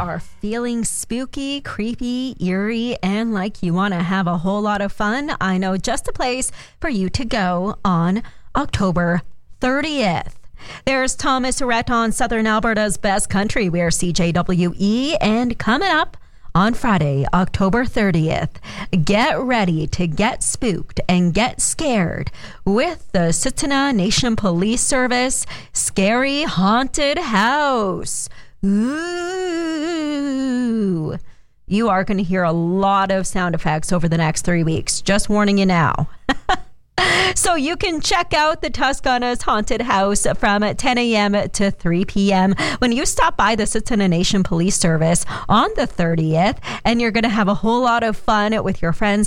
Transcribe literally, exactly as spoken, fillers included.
are feeling spooky, creepy, eerie, and like you want to have a whole lot of fun, I know just a place for you to go on October thirtieth. There's Thomas Rhett on Southern Alberta's Best Country. We're C J W E, and coming up on Friday, October thirtieth, get ready to get spooked and get scared with the Tsuut'ina Nation Police Service Scary Haunted House. Ooh. You are going to hear a lot of sound effects over the next three weeks. Just warning you now. So you can check out the Tuscana's Haunted House from ten a.m. to three p.m. when you stop by the Tsuut'ina Nation Police Service on the thirtieth, and you're going to have a whole lot of fun with your friends,